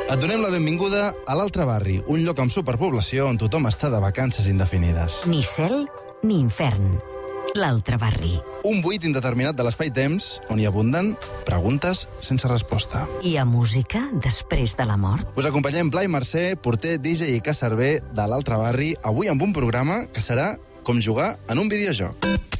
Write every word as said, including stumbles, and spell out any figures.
Et donem la benvinguda a l'Altre Barri, un lloc amb superpoblació on tothom està de vacances indefinides. Ni cel ni infern. L'Altre Barri. Un buit indeterminat de l'espai-temps on hi abunden preguntes sense resposta. Hi ha música després de la mort? Us acompanyem Blai Mercè, porter, D J i cacerver de l'Altre Barri, avui amb un programa que serà com jugar en un videojoc.